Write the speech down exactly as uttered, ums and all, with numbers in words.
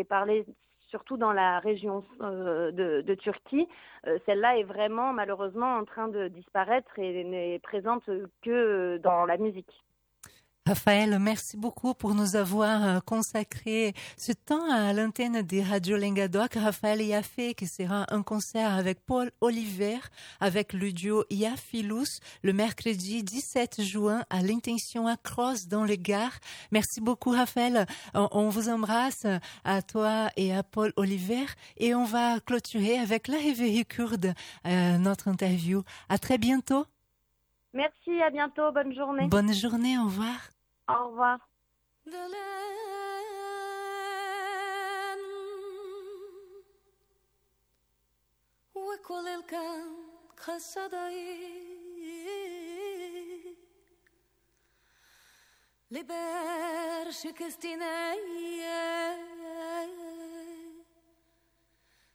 est parlée surtout dans la région euh, de, de Turquie. Euh, celle-là est vraiment malheureusement en train de disparaître et n'est présente que dans la musique. Raphaël, merci beaucoup pour nous avoir consacré ce temps à l'antenne des radios Lengadoc. Raphaël Iafé, qui sera un concert avec Paul Oliver, avec le duo Iafilous, le mercredi dix-sept juin à l'Intention à Cross dans les gares. Merci beaucoup, Raphaël. On, on vous embrasse, à toi et à Paul Oliver, et on va clôturer avec la Réveillée kurde, euh, notre interview. À très bientôt. Merci, à bientôt, bonne journée. Bonne journée, au revoir. Au revoir. Liber și câstine